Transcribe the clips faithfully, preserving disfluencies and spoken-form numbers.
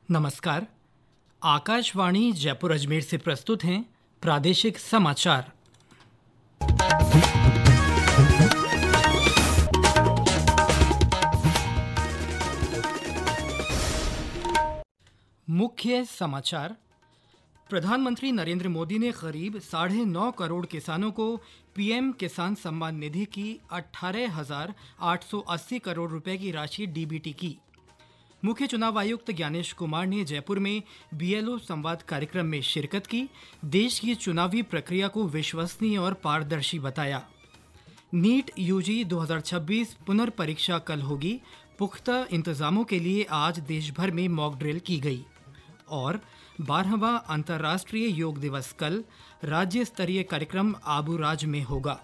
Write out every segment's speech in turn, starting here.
नमस्कार। आकाशवाणी जयपुर अजमेर से प्रस्तुत हैं प्रादेशिक समाचार। मुख्य समाचार। प्रधानमंत्री नरेंद्र मोदी ने करीब साढ़े नौ करोड़ किसानों को पीएम किसान सम्मान निधि की अठारह हजार आठ सौ अस्सी करोड़ रुपए की राशि डीबीटी की। मुख्य चुनाव आयुक्त ज्ञानेश कुमार ने जयपुर में बीएलओ संवाद कार्यक्रम में शिरकत की। देश की चुनावी प्रक्रिया को विश्वसनीय और पारदर्शी बताया। नीट यूजी दो हज़ार छब्बीस पुनर्परीक्षा कल होगी। पुख्ता इंतजामों के लिए आज देश भर में मॉक ड्रिल की गई। और बारहवां अंतर्राष्ट्रीय योग दिवस कल राज्य स्तरीय कार्यक्रम आबूराज में होगा।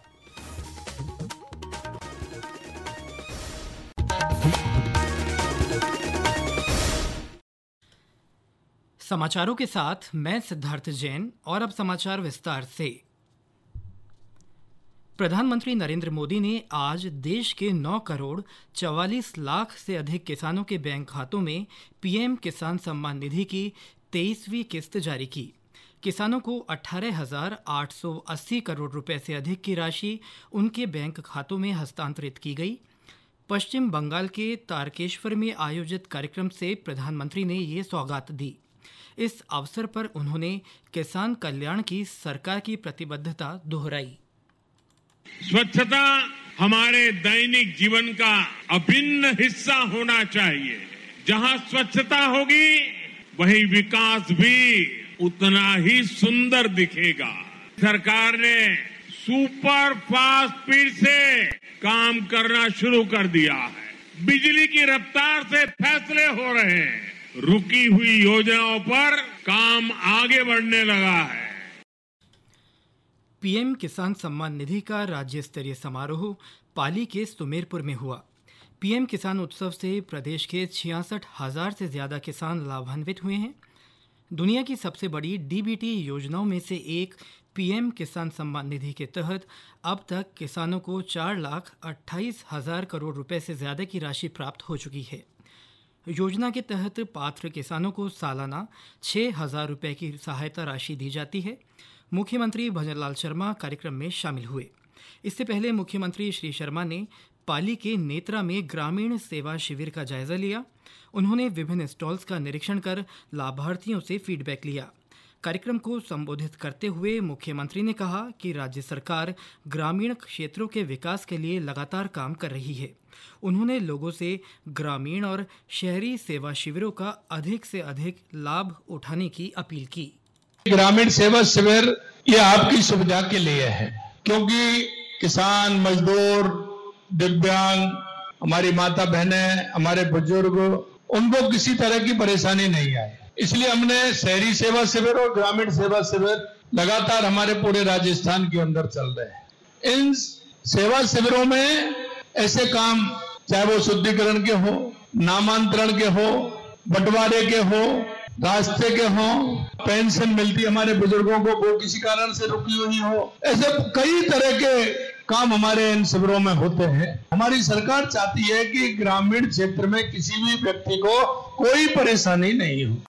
समाचारों के साथ मैं सिद्धार्थ जैन। और अब समाचार विस्तार से। प्रधानमंत्री नरेंद्र मोदी ने आज देश के नौ करोड़ चवालीस लाख से अधिक किसानों के बैंक खातों में पीएम किसान सम्मान निधि की तेईसवीं किस्त जारी की। किसानों को अठारह हजार आठ सौ अस्सी करोड़ रुपए से अधिक की राशि उनके बैंक खातों में हस्तांतरित की गई। पश्चिम बंगाल के तारकेश्वर में आयोजित कार्यक्रम से प्रधानमंत्री ने ये सौगात दी। इस अवसर पर उन्होंने किसान कल्याण की सरकार की प्रतिबद्धता दोहराई। स्वच्छता हमारे दैनिक जीवन का अभिन्न हिस्सा होना चाहिए। जहां स्वच्छता होगी वहीं विकास भी उतना ही सुंदर दिखेगा। सरकार ने सुपर फास्ट स्पीड से काम करना शुरू कर दिया है। बिजली की रफ्तार से फैसले हो रहे हैं। रुकी हुई योजनाओं पर काम आगे बढ़ने लगा है। पीएम किसान सम्मान निधि का राज्य स्तरीय समारोह पाली के सुमेरपुर में हुआ। पीएम किसान उत्सव से प्रदेश के छियासठ हजार से ज्यादा किसान लाभान्वित हुए हैं। दुनिया की सबसे बड़ी डीबीटी योजनाओं में से एक पीएम किसान सम्मान निधि के तहत अब तक किसानों को चार लाख अट्ठाईस हजार करोड़ रुपए से ज्यादा की राशि प्राप्त हो चुकी है। योजना के तहत पात्र किसानों को सालाना छह हजार रुपए की सहायता राशि दी जाती है। मुख्यमंत्री भजनलाल शर्मा कार्यक्रम में शामिल हुए। इससे पहले मुख्यमंत्री श्री शर्मा ने पाली के नेत्रा में ग्रामीण सेवा शिविर का जायजा लिया। उन्होंने विभिन्न स्टॉल्स का निरीक्षण कर लाभार्थियों से फीडबैक लिया। कार्यक्रम को संबोधित करते हुए मुख्यमंत्री ने कहा कि राज्य सरकार ग्रामीण क्षेत्रों के विकास के लिए लगातार काम कर रही है। उन्होंने लोगों से ग्रामीण और शहरी सेवा शिविरों का अधिक से अधिक लाभ उठाने की अपील की। ग्रामीण सेवा शिविर ये आपकी सुविधा के लिए है, क्योंकि किसान, मजदूर, दिव्यांग, हमारी माता बहनें, हमारे बुजुर्ग, उनको किसी तरह की परेशानी नहीं आए। इसलिए हमने शहरी सेवा शिविर और ग्रामीण सेवा शिविर लगातार हमारे पूरे राजस्थान के अंदर चल रहे हैं। इन सेवा शिविरों में ऐसे काम, चाहे वो शुद्धिकरण के हो, नामांतरण के हो, बंटवारे के हो, रास्ते के हो, पेंशन मिलती हमारे बुजुर्गों को वो किसी कारण से रुकी हुई हो, ऐसे कई तरह के काम हमारे इन शिविरों में होते हैं। हमारी सरकार चाहती है कि ग्रामीण क्षेत्र में किसी भी व्यक्ति को कोई परेशानी नहीं हो।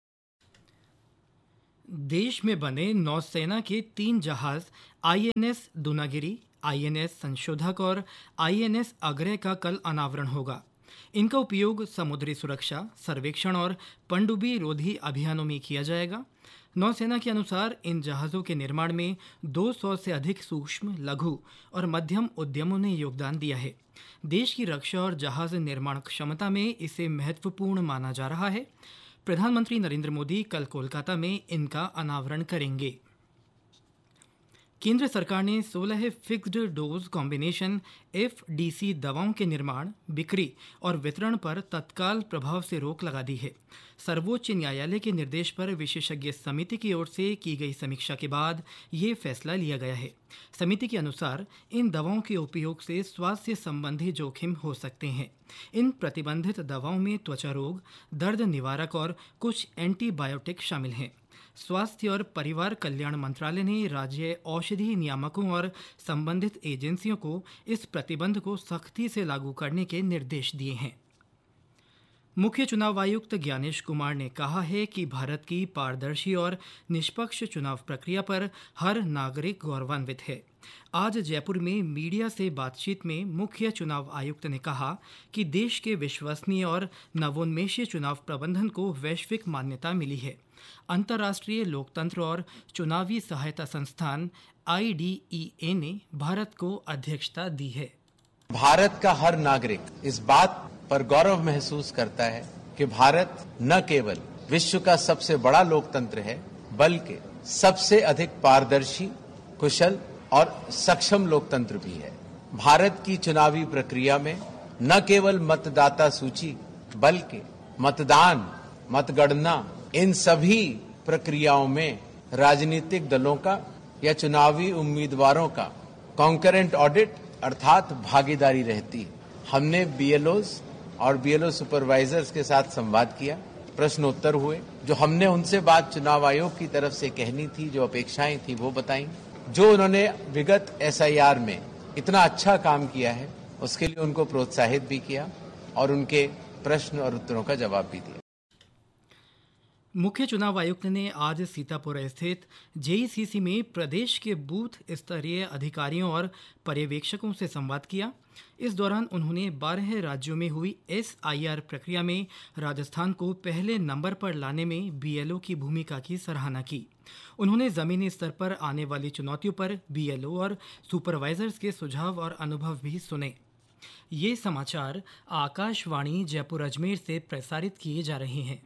देश में बने नौसेना के तीन जहाज आईएनएस दूनागिरी, आईएनएस संशोधक और आईएनएस अग्रय का कल अनावरण होगा। इनका उपयोग समुद्री सुरक्षा, सर्वेक्षण और पनडुब्बी रोधी अभियानों में किया जाएगा। नौसेना के अनुसार इन जहाज़ों के निर्माण में दो सौ से अधिक सूक्ष्म, लघु और मध्यम उद्यमों ने योगदान दिया है। देश की रक्षा और जहाज निर्माण क्षमता में इसे महत्वपूर्ण माना जा रहा है। प्रधानमंत्री नरेंद्र मोदी कल कोलकाता में इनका अनावरण करेंगे। केंद्र सरकार ने सोलह फिक्स्ड डोज कॉम्बिनेशन एफडीसी दवाओं के निर्माण, बिक्री और वितरण पर तत्काल प्रभाव से रोक लगा दी है। सर्वोच्च न्यायालय के निर्देश पर विशेषज्ञ समिति की ओर से की गई समीक्षा के बाद ये फैसला लिया गया है। समिति के अनुसार इन दवाओं के उपयोग से स्वास्थ्य संबंधी जोखिम हो सकते हैं। इन प्रतिबंधित दवाओं में त्वचा रोग, दर्द निवारक और कुछ एंटीबायोटिक शामिल हैं। स्वास्थ्य और परिवार कल्याण मंत्रालय ने राज्य औषधि नियामकों और संबंधित एजेंसियों को इस प्रतिबंध को सख्ती से लागू करने के निर्देश दिए हैं। मुख्य चुनाव आयुक्त ज्ञानेश कुमार ने कहा है कि भारत की पारदर्शी और निष्पक्ष चुनाव प्रक्रिया पर हर नागरिक गौरवान्वित है। आज जयपुर में मीडिया से बातचीत में मुख्य चुनाव आयुक्त ने कहा कि देश के विश्वसनीय और नवोन्मेषी चुनाव प्रबंधन को वैश्विक मान्यता मिली है। अंतर्राष्ट्रीय लोकतंत्र और चुनावी सहायता संस्थान आई डी ई ए ने भारत को अध्यक्षता दी है। भारत का हर नागरिक इस बात पर गौरव महसूस करता है कि भारत न केवल विश्व का सबसे बड़ा लोकतंत्र है, बल्कि सबसे अधिक पारदर्शी, कुशल और सक्षम लोकतंत्र भी है। भारत की चुनावी प्रक्रिया में न केवल मतदाता सूची, बल्कि मतदान, मतगणना, इन सभी प्रक्रियाओं में राजनीतिक दलों का या चुनावी उम्मीदवारों का कॉन्करेंट ऑडिट अर्थात भागीदारी रहती है। हमने बी एल ओज़ और बी एल ओ सुपरवाइजर्स के साथ संवाद किया, प्रश्नोत्तर हुए। जो हमने उनसे बात चुनाव आयोग की तरफ से कहनी थी, जो अपेक्षाएं थी, वो बताई। जो उन्होंने विगत एस आई आर में इतना अच्छा काम किया है, उसके लिए उनको प्रोत्साहित भी किया और उनके प्रश्न और उत्तरों का जवाब भी दिया। मुख्य चुनाव आयुक्त ने आज सीतापुर स्थित जे ई सी सी में प्रदेश के बूथ स्तरीय अधिकारियों और पर्यवेक्षकों से संवाद किया। इस दौरान उन्होंने बारह राज्यों में हुई एस आई आर प्रक्रिया में राजस्थान को पहले नंबर पर लाने में बी एल ओ की भूमिका की सराहना की। उन्होंने जमीनी स्तर पर आने वाली चुनौतियों पर बी एल ओ और सुपरवाइजर्स के सुझाव और अनुभव भी सुने। ये समाचार आकाशवाणी जयपुर अजमेर से प्रसारित किए जा रहे हैं।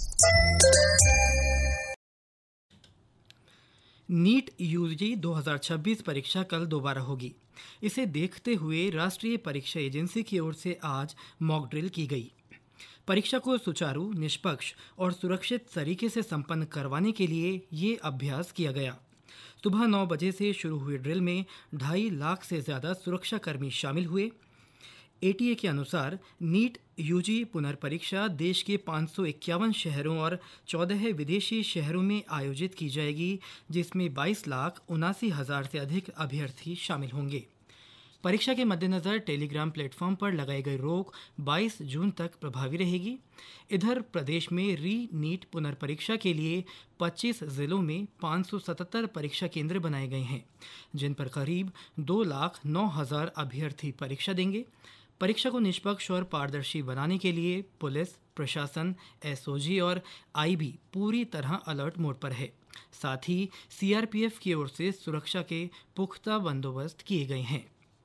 नीट यू जी दो हज़ार छब्बीस परीक्षा कल दोबारा होगी। इसे देखते हुए राष्ट्रीय परीक्षा एजेंसी की ओर से आज मॉक ड्रिल की गई। परीक्षा को सुचारू, निष्पक्ष और सुरक्षित तरीके से संपन्न करवाने के लिए ये अभ्यास किया गया। सुबह नौ बजे से शुरू हुई ड्रिल में ढाई लाख से ज़्यादा सुरक्षाकर्मी शामिल हुए। ए टी ए के अनुसार नीट यू जी पुनर्परीक्षा देश के पाँच सौ इक्यावन शहरों और चौदह विदेशी शहरों में आयोजित की जाएगी, जिसमें बाईस लाख उनासी हज़ार से अधिक अभ्यर्थी शामिल होंगे। परीक्षा के मद्देनज़र टेलीग्राम प्लेटफॉर्म पर लगाई गई रोक बाईस जून तक प्रभावी रहेगी। इधर प्रदेश में री नीट पुनर्परीक्षा के लिए पच्चीस जिलों में पाँच सौ सतहत्तर परीक्षा केंद्र बनाए गए हैं, जिन पर करीब दो लाख नौ हज़ार अभ्यर्थी परीक्षा देंगे। परीक्षा को निष्पक्ष और पारदर्शी बनाने के लिए पुलिस, प्रशासन, एस ओ जी और आई बी पूरी तरह अलर्ट मोड पर है। साथ ही सी आर पी एफ की ओर से सुरक्षा के पुख्ता बंदोबस्त किए गए हैं।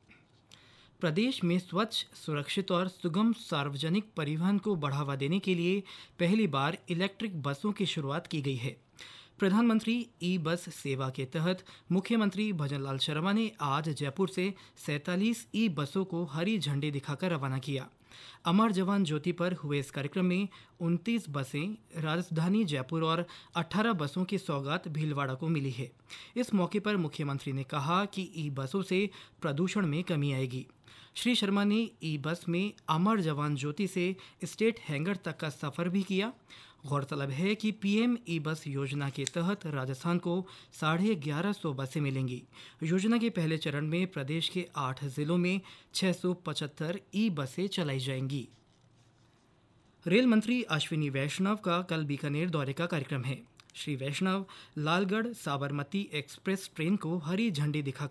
प्रदेश में स्वच्छ, सुरक्षित और सुगम सार्वजनिक परिवहन को बढ़ावा देने के लिए पहली बार इलेक्ट्रिक बसों की शुरुआत की गई है। प्रधानमंत्री ई बस सेवा के तहत मुख्यमंत्री भजनलाल शर्मा ने आज जयपुर से सैंतालीस ई बसों को हरी झंडी दिखाकर रवाना किया। अमर जवान ज्योति पर हुए इस कार्यक्रम में उनतीस बसें राजधानी जयपुर और अठारह बसों की सौगात भीलवाड़ा को मिली है। इस मौके पर मुख्यमंत्री ने कहा कि ई बसों से प्रदूषण में कमी आएगी। श्री शर्मा ने ई बस में अमर जवान ज्योति से स्टेट हैंगर तक का सफर भी किया। गौरतलब है कि पी एम ई बस योजना के तहत राजस्थान को साढ़े ग्यारह सौ बसें मिलेंगी। योजना के पहले चरण में प्रदेश के आठ जिलों में छः सौ पचहत्तर ई बसें चलाई जाएंगी। रेल मंत्री अश्विनी वैष्णव का कल बीकानेर दौरे का कार्यक्रम है। श्री वैष्णव लालगढ़ साबरमती एक्सप्रेस ट्रेन को हरी झंडी दिखाकर